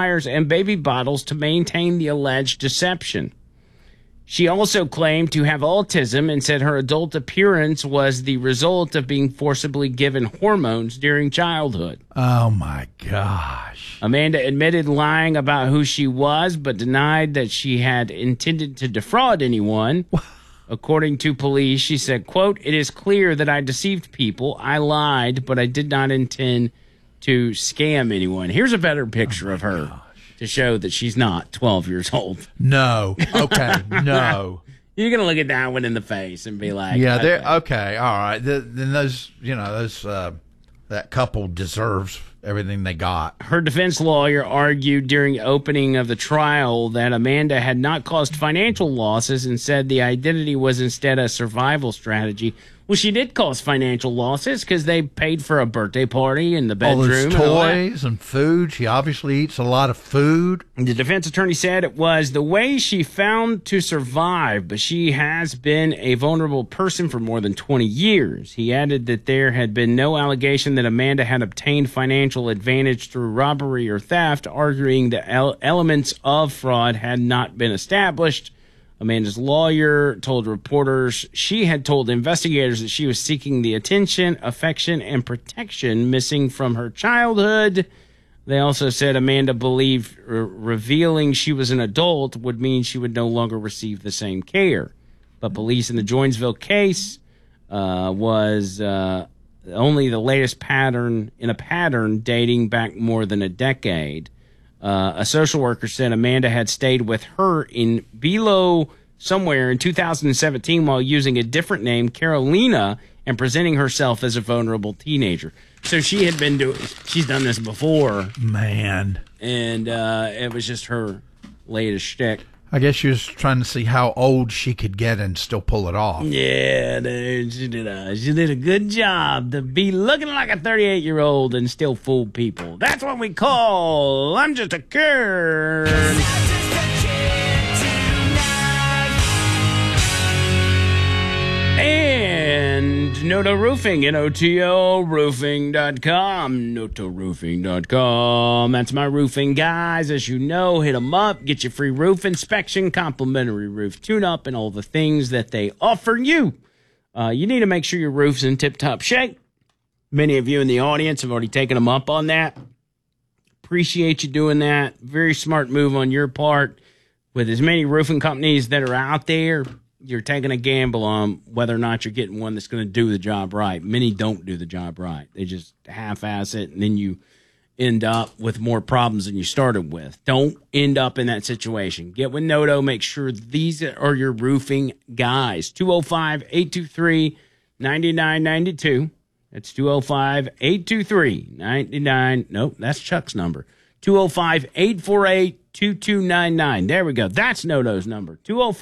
pacifiers and baby bottles to maintain the alleged deception. She also claimed to have autism and said her adult appearance was the result of being forcibly given hormones during childhood. Oh, my gosh. Amanda admitted lying about who she was, but denied that she had intended to defraud anyone. According to police, she said, quote, "It is clear that I deceived people. I lied, but I did not intend to scam anyone." Here's a better picture of her to show that she's not 12 years old. No. Okay. No. You're going to look at that one in the face and be like, yeah, they're okay. All right. Then those, that couple deserves everything they got. Her defense lawyer argued during opening of the trial that Amanda had not caused financial losses and said the identity was instead a survival strategy. Well, she did cause financial losses because they paid for a birthday party in the bedroom. All those toys and food. She obviously eats a lot of food. The defense attorney said it was the way she found to survive, but she has been a vulnerable person for more than 20 years. He added that there had been no allegation that Amanda had obtained financial advantage through robbery or theft, arguing that elements of fraud had not been established. Amanda's lawyer told reporters she had told investigators that she was seeking the attention, affection, and protection missing from her childhood. They also said Amanda believed revealing she was an adult would mean she would no longer receive the same care. But police in the Jonesville case was only the latest pattern in a pattern dating back more than a decade. A social worker said Amanda had stayed with her in Belo somewhere in 2017 while using a different name, Carolina, and presenting herself as a vulnerable teenager. So she's done this before. Man. And it was just her latest shtick. I guess she was trying to see how old she could get and still pull it off. Yeah, dude, she did a good job to be looking like a 38-year-old and still fool people. That's what we call I'm just a kid. And Noto Roofing, Noto Roofing.com, NotoRoofing.com. That's my roofing guys. As you know, hit them up, get your free roof inspection, complimentary roof tune-up, and all the things that they offer you. You need to make sure your roof's in tip-top shape. Many of you in the audience have already taken them up on that. Appreciate you doing that. Very smart move on your part. With as many roofing companies that are out there, you're taking a gamble on whether or not you're getting one that's going to do the job right. Many don't do the job right. They just half-ass it, and then you end up with more problems than you started with. Don't end up in that situation. Get with Noto. Make sure these are your roofing guys. 205-823-9992. That's 205-823-99. Nope, that's Chuck's number. 205-848-2299. There we go. That's Noto's number.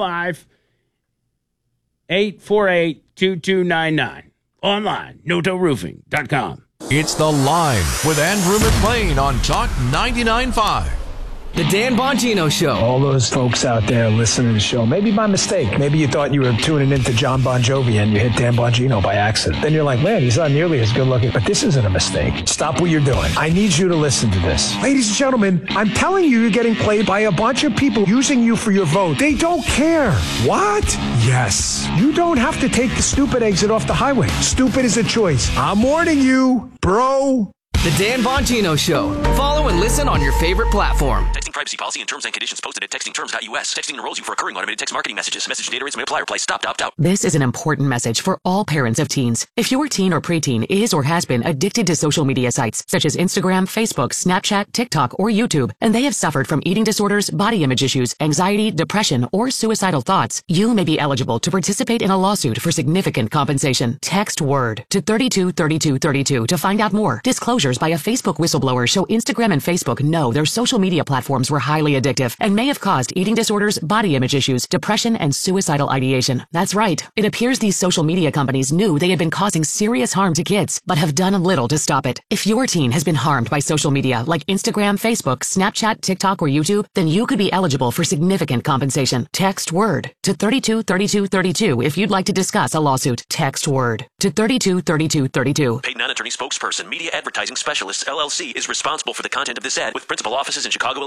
205-848-2299. Online, NotoRoofing.com. It's The Line with Andrew McLean on Talk 99.5. The Dan Bongino Show. All those folks out there listening to the show, maybe by mistake. Maybe you thought you were tuning into John Bon Jovi and you hit Dan Bongino by accident. Then you're like, man, he's not nearly as good looking. But this isn't a mistake. Stop what you're doing. I need you to listen to this. Ladies and gentlemen, I'm telling you, you're getting played by a bunch of people using you for your vote. They don't care. What? Yes. You don't have to take the stupid exit off the highway. Stupid is a choice. I'm warning you, bro. The Dan Bongino Show. Follow and listen on your favorite platform. Texting privacy policy and terms and conditions posted at textingterms.us. Texting enrolls you for recurring automated text marketing messages. Message data rates may apply. Reply stop, opt out. This is an important message for all parents of teens. If your teen or preteen is or has been addicted to social media sites such as Instagram, Facebook, Snapchat, TikTok, or YouTube, and they have suffered from eating disorders, body image issues, anxiety, depression, or suicidal thoughts, you may be eligible to participate in a lawsuit for significant compensation. Text WORD to 323232 to find out more. Disclosures by a Facebook whistleblower show Instagram and Facebook know their social media platforms were highly addictive and may have caused eating disorders, body image issues, depression, and suicidal ideation. That's right. It appears these social media companies knew they had been causing serious harm to kids, but have done little to stop it. If your teen has been harmed by social media like Instagram, Facebook, Snapchat, TikTok, or YouTube, then you could be eligible for significant compensation. Text WORD to 323232 if you'd like to discuss a lawsuit. Text WORD to 323232. Paid non-attorney spokesperson, Media Advertising Specialist, LLC, is responsible for the content of this ad with principal offices in Chicago,